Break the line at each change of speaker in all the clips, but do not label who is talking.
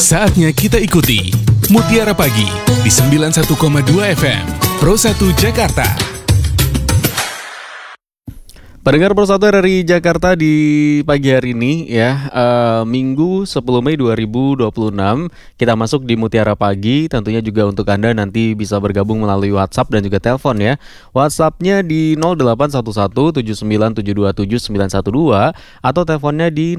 Saatnya kita ikuti Mutiara Pagi di 91,2 FM Pro 1 Jakarta.
Pendengar Pro 1 dari Jakarta di pagi hari ini ya, Minggu 10 Mei 2026 kita masuk di Mutiara Pagi. Tentunya juga untuk Anda nanti bisa bergabung melalui WhatsApp dan juga telepon ya. WhatsAppnya di 0811792727 atau teleponnya di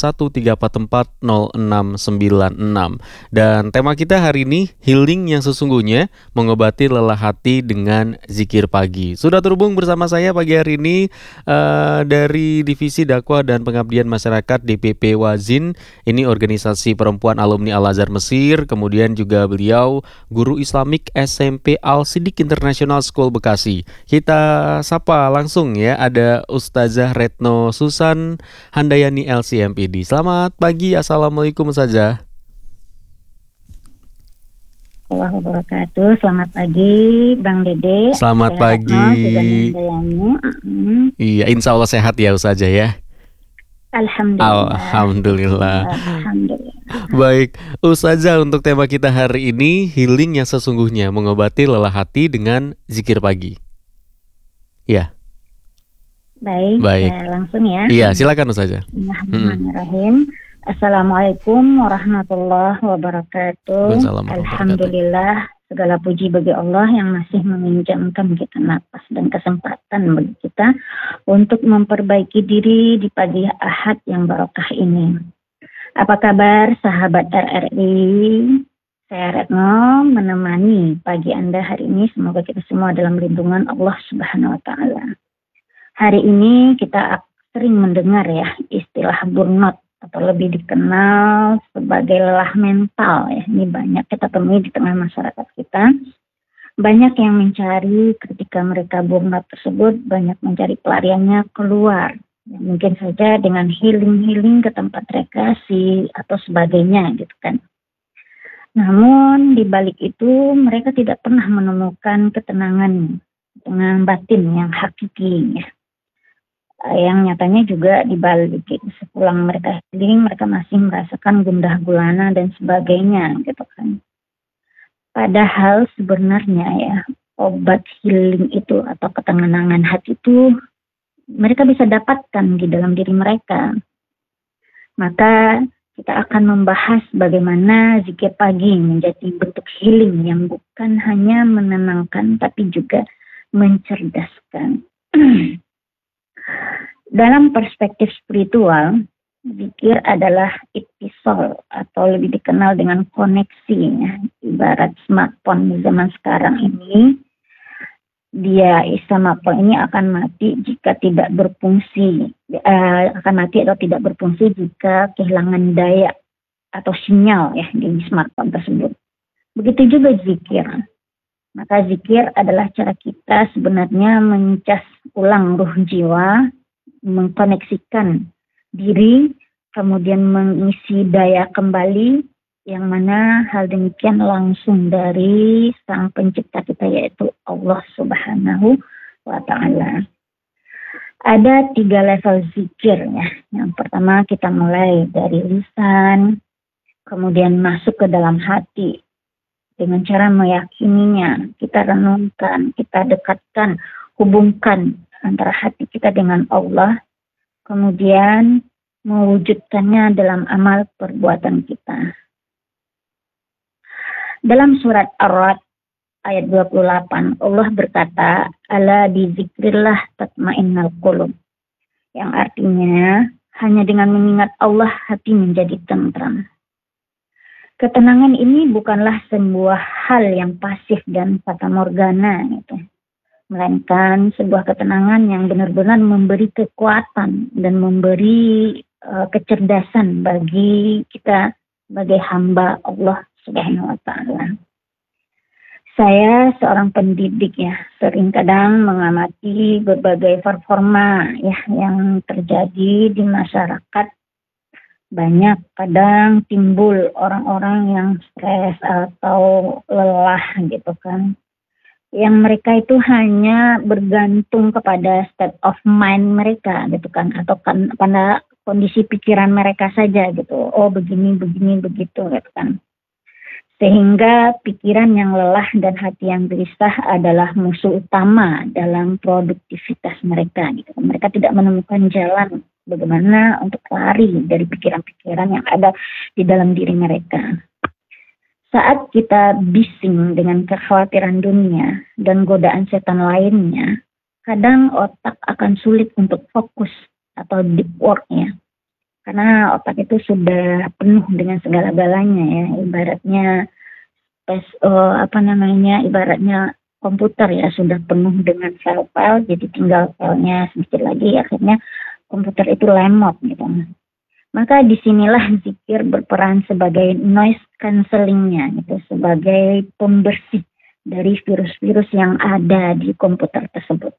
0213440696. Dan tema kita hari ini healing yang sesungguhnya, mengobati lelah hati dengan zikir pagi. Sudah terhubung bersama saya pagi hari ini dari Divisi Dakwah dan Pengabdian Masyarakat DPP Wazin. Ini organisasi perempuan alumni Al-Azhar Mesir. Kemudian juga beliau guru Islamik SMP Al-Siddiq International School Bekasi. Kita sapa langsung ya, ada Ustazah Retno Susan Handayani LCMPD. Selamat pagi, Assalamualaikum Ustazah.
Warahmatullahi wabarakatuh. Selamat pagi Bang Dede.
Selamat pagi. Iya, insya Allah sehat ya Ustazah ya. Alhamdulillah. Baik, Ustazah, untuk tema kita hari ini healing yang sesungguhnya, mengobati lelah hati dengan zikir pagi. Ya. Baik.
Langsung ya.
Iya, silakan Ustazah.
Bismillahirrahmanirrahim. Assalamualaikum warahmatullahi wabarakatuh. Alhamdulillah, segala puji bagi Allah yang masih meminjamkan kita napas dan kesempatan bagi kita untuk memperbaiki diri di pagi Ahad yang barokah ini. Apa kabar sahabat RRI? Saya Retno menemani pagi Anda hari ini. Semoga kita semua dalam lindungan Allah Subhanahu wa Ta'ala. Hari ini kita sering mendengar ya istilah burnout, atau lebih dikenal sebagai lelah mental ya. Ini banyak kita temui di tengah masyarakat kita. Banyak yang mencari ketika mereka burnout tersebut, banyak mencari pelariannya keluar. Ya, mungkin saja dengan healing ke tempat rekreasi atau sebagainya gitu kan. Namun di balik itu mereka tidak pernah menemukan ketenangan dengan batin yang hakiki ya. Yang nyatanya juga dibalik sepulang mereka healing, mereka masih merasakan gundah gulana dan sebagainya gitu kan. Padahal sebenarnya ya, obat healing itu atau ketenangan hati itu mereka bisa dapatkan di dalam diri mereka. Maka kita akan membahas bagaimana zikir pagi menjadi bentuk healing yang bukan hanya menenangkan tapi juga mencerdaskan. Dalam perspektif spiritual, zikir adalah ittisal atau lebih dikenal dengan koneksi ya. Ibarat smartphone di zaman sekarang ini, smartphone ini akan mati jika tidak berfungsi, jika kehilangan daya atau sinyal ya di smartphone tersebut. Begitu juga zikir. Maka zikir adalah cara kita sebenarnya mencas ulang ruh jiwa, mengkoneksikan diri, kemudian mengisi daya kembali, yang mana hal demikian langsung dari Sang Pencipta kita yaitu Allah Subhanahu wa Ta'ala. Ada 3 level zikir ya. Yang pertama kita mulai dari lisan, kemudian masuk ke dalam hati. Dengan cara meyakininya, kita renungkan, kita dekatkan, hubungkan antara hati kita dengan Allah, kemudian mewujudkannya dalam amal perbuatan kita. Dalam surat Ar-Ra'd ayat 28, Allah berkata, "Ala bizikrillah tatmainnul qulub." Yang artinya, hanya dengan mengingat Allah hati menjadi tentram. Ketenangan ini bukanlah sebuah hal yang pasif dan fatamorgana gitu. Melainkan sebuah ketenangan yang benar-benar memberi kekuatan dan memberi kecerdasan bagi kita sebagai hamba Allah Subhanahu wa Ta'ala. Saya seorang pendidik ya, sering kadang mengamati berbagai performa ya yang terjadi di masyarakat. Banyak kadang timbul orang-orang yang stres atau lelah gitu kan. Yang mereka itu hanya bergantung kepada state of mind mereka gitu kan, atau kan pada kondisi pikiran mereka saja gitu. Oh begini begitu gitu kan. Sehingga pikiran yang lelah dan hati yang gelisah adalah musuh utama dalam produktivitas mereka gitu. Mereka tidak menemukan jalan bagaimana untuk lari dari pikiran-pikiran yang ada di dalam diri mereka. Saat kita bising dengan kekhawatiran dunia dan godaan setan lainnya, kadang otak akan sulit untuk fokus atau deep work-nya. Karena otak itu sudah penuh dengan segala-galanya ya, ibaratnya ibaratnya komputer ya, sudah penuh dengan file-file, jadi tinggal filenya sedikit lagi, akhirnya komputer itu lemot gitu. Maka disinilah zikir berperan sebagai noise cancelling-nya gitu, sebagai pembersih dari virus-virus yang ada di komputer tersebut.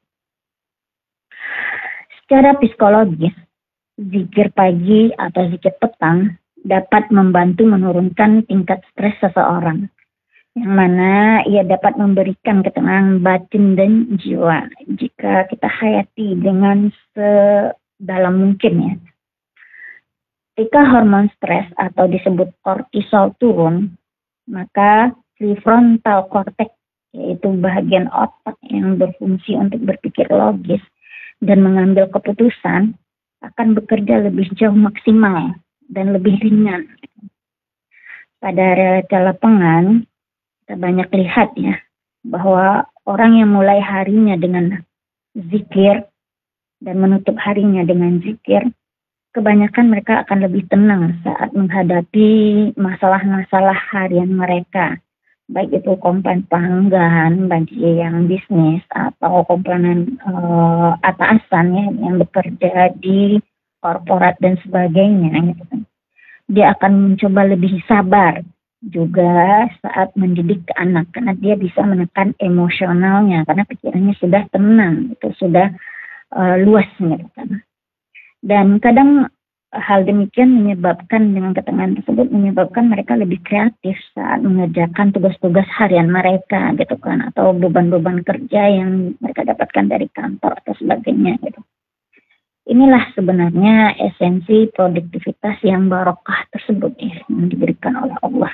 Secara psikologis, zikir pagi atau zikir petang dapat membantu menurunkan tingkat stres seseorang, yang mana ia dapat memberikan ketenangan batin dan jiwa jika kita hayati dengan sedalam mungkin ya. Ketika hormon stres atau disebut kortisol turun, maka prefrontal cortex, yaitu bagian otak yang berfungsi untuk berpikir logis dan mengambil keputusan, akan bekerja lebih jauh maksimal dan lebih ringan. Pada realita lapangan, kita banyak lihat ya, bahwa orang yang mulai harinya dengan zikir dan menutup harinya dengan zikir, kebanyakan mereka akan lebih tenang saat menghadapi masalah-masalah harian mereka. Baik itu komplain pelanggan bagi yang bisnis atau komplainan atasan ya, yang bekerja di korporat dan sebagainya gitu kan. Dia akan mencoba lebih sabar juga saat mendidik anak, karena dia bisa menekan emosionalnya karena pikirannya sudah tenang, itu sudah luas gitu kan. Dan kadang hal demikian menyebabkan, dengan ketenangan tersebut menyebabkan mereka lebih kreatif saat mengerjakan tugas-tugas harian mereka gitu kan, atau beban-beban kerja yang mereka dapatkan dari kantor atau sebagainya gitu. Inilah sebenarnya esensi produktivitas yang barokah tersebut ya, yang diberikan oleh Allah.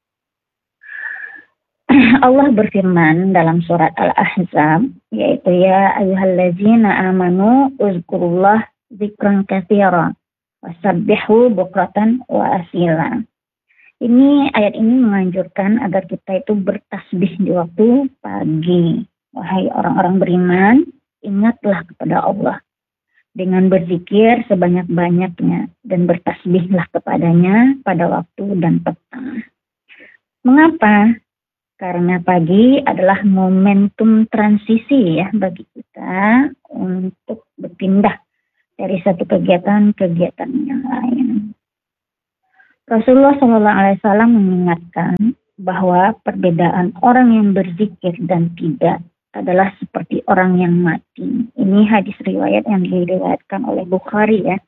Allah berfirman dalam surat Al-Ahzab, yaitu ya ayyuhallazina amanu uzkurullah dzikran katsiran wasabbihu bukratan wa asila. Ayat ini menganjurkan agar kita itu bertasbih di waktu pagi. Wahai orang-orang beriman, ingatlah kepada Allah dengan berzikir sebanyak-banyaknya dan bertasbihlah kepadanya pada waktu dan petang. Mengapa? Karena pagi adalah momentum transisi ya bagi kita untuk berpindah dari satu kegiatan yang lain. Rasulullah SAW mengingatkan bahwa perbedaan orang yang berzikir dan tidak adalah seperti orang yang mati. Ini hadis riwayat yang diriwayatkan oleh Bukhari ya.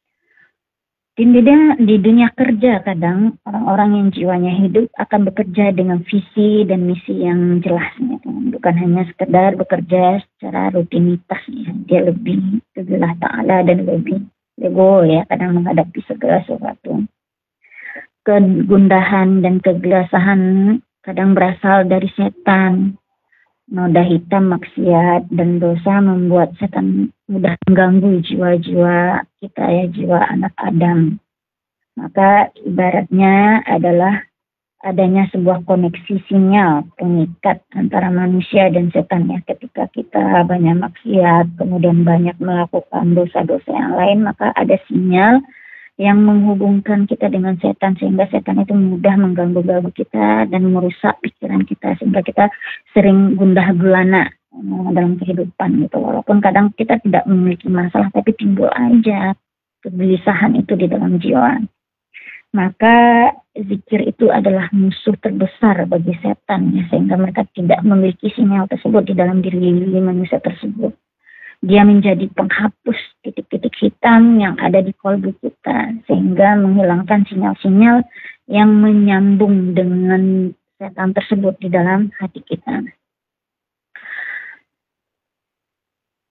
Di dunia kerja kadang orang-orang yang jiwanya hidup akan bekerja dengan visi dan misi yang jelas ya. Bukan hanya sekedar bekerja secara rutinitas ya. Dia lebih kegelah ta'ala dan lebih lego ya kadang menghadapi segala sesuatu. Kegundahan dan kegelisahan kadang berasal dari setan. Noda hitam, maksiat, dan dosa membuat setan mudah mengganggu jiwa-jiwa kita ya, jiwa anak Adam. Maka ibaratnya adalah adanya sebuah koneksi sinyal pengikat antara manusia dan setan ya. Ketika kita banyak maksiat, kemudian banyak melakukan dosa-dosa yang lain, maka ada sinyal yang menghubungkan kita dengan setan, sehingga setan itu mudah mengganggu kita dan merusak pikiran kita, sehingga kita sering gundah gulana dalam kehidupan gitu. Walaupun kadang kita tidak memiliki masalah, tapi timbul aja kegelisahan itu di dalam jiwa. Maka zikir itu adalah musuh terbesar bagi setan ya, sehingga mereka tidak memiliki sinyal tersebut di dalam diri manusia tersebut. Dia menjadi penghapus titik-titik hitam yang ada di kolbu kita, sehingga menghilangkan sinyal-sinyal yang menyambung dengan setan tersebut di dalam hati kita.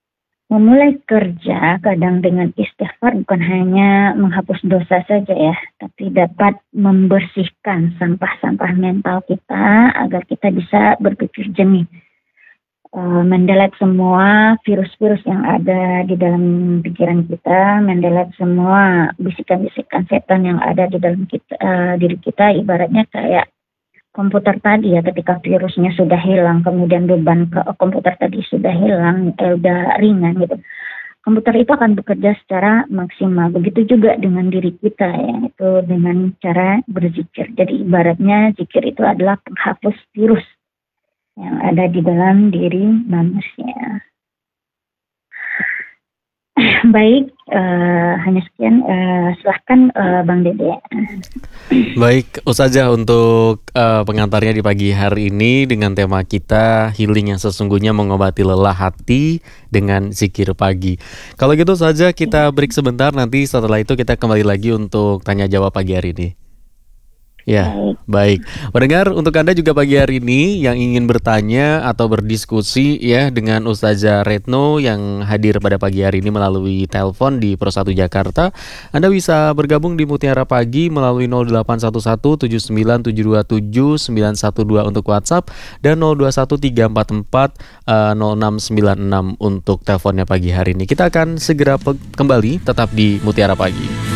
Memulai kerja kadang dengan istighfar bukan hanya menghapus dosa saja ya, tapi dapat membersihkan sampah-sampah mental kita agar kita bisa berpikir jernih. Mendelete semua virus-virus yang ada di dalam pikiran kita, mendelete semua bisikan-bisikan setan yang ada di dalam diri kita, ibaratnya kayak komputer tadi ya, ketika virusnya sudah hilang, kemudian beban ke komputer tadi sudah hilang, udah ringan gitu. Komputer itu akan bekerja secara maksimal. Begitu juga dengan diri kita ya, itu dengan cara berzikir. Jadi ibaratnya zikir itu adalah penghapus virus yang ada di dalam diri manusia. Baik, hanya sekian. Silahkan Bang Dede.
Baik, Ustazah, untuk pengantarnya di pagi hari ini dengan tema kita healing yang sesungguhnya mengobati lelah hati dengan zikir pagi. Kalau gitu saja kita break sebentar, nanti setelah itu kita kembali lagi untuk tanya jawab pagi hari ini. Ya, baik. Pendengar, untuk Anda juga pagi hari ini yang ingin bertanya atau berdiskusi ya dengan Ustazah Retno yang hadir pada pagi hari ini melalui telepon di Pro 1 Jakarta, Anda bisa bergabung di Mutiara Pagi melalui 0811-79727-912 untuk WhatsApp dan 021344-0696 untuk teleponnya pagi hari ini. Kita akan segera kembali tetap di Mutiara Pagi.